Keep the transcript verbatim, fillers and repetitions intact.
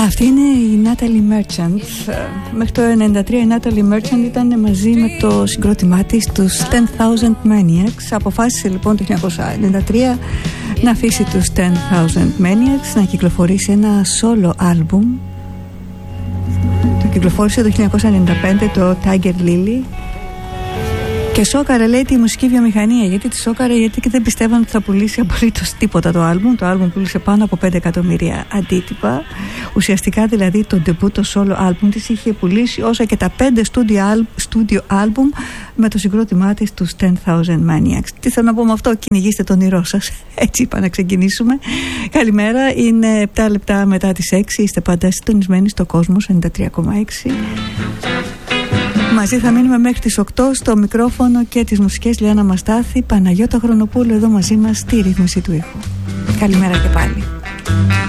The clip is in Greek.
Αυτή είναι η Natalie Merchant. Μέχρι το ενενήντα τρία η Natalie Merchant ήταν μαζί με το συγκρότημά της, τους ten thousand Maniacs. Αποφάσισε λοιπόν το χίλια εννιακόσια ενενήντα τρία να αφήσει τους ten thousand Maniacs, να κυκλοφορήσει ένα solo album. Το κυκλοφόρησε το χίλια εννιακόσια ενενήντα πέντε, το Tiger Lily. Και σόκαρε, λέει, τη μουσική βιομηχανία. Γιατί τη σόκαρε? Γιατί και δεν πιστεύαν ότι θα πουλήσει απολύτως τίποτα το άλμπουμ. Το άλμπουμ πούλησε πάνω από πέντε εκατομμύρια αντίτυπα. Ουσιαστικά δηλαδή το debut, το solo άλμπουμ της είχε πουλήσει όσα και τα πέντε studio άλμπουμ με το συγκρότημά της, τους ten thousand Maniacs. Τι θέλω να πω με αυτό? Κυνηγήστε τον όνειρό σας. Έτσι είπα να ξεκινήσουμε. Καλημέρα, είναι επτά λεπτά μετά τις έξι. Είστε πάντα συντονισμένοι στο Κόσμος ενενήντα τρία κόμμα έξι. Μαζί θα μείνουμε μέχρι τις οκτώ, στο μικρόφωνο και τις μουσικές Λιάννα Μαστάθη, Παναγιώτα Χρονοπούλου εδώ μαζί μας στη ρύθμιση του ήχου. Καλημέρα και πάλι.